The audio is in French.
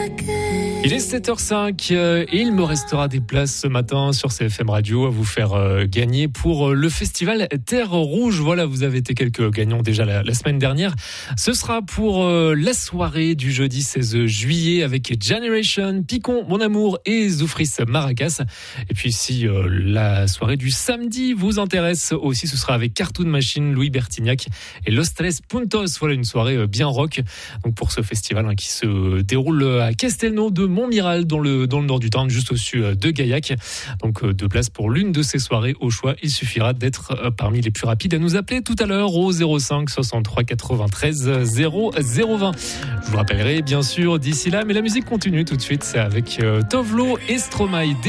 Il est 7h05 et il me restera des places ce matin sur CFM Radio à vous faire gagner pour le festival Terre Rouge. Voilà, vous avez été quelques gagnants déjà la semaine dernière. Ce sera pour la soirée du jeudi 16 juillet avec Generation, Picon, Mon Amour et Zoufris Maracas. Et puis si la soirée du samedi vous intéresse aussi, ce sera avec Cartoon Machine, Louis Bertignac et Los Tres Puntos. Voilà, une soirée bien rock donc pour ce festival qui se déroule à Castelnau de Montmiral dans le nord du Tarn, juste au-dessus de Gaillac. Donc 2 places pour l'une de ces soirées au choix. Il suffira d'être parmi les plus rapides à nous appeler tout à l'heure au 05 63 93 0020. Je vous rappellerai bien sûr d'ici là, mais la musique continue tout de suite. C'est avec Tovlo et Stromae.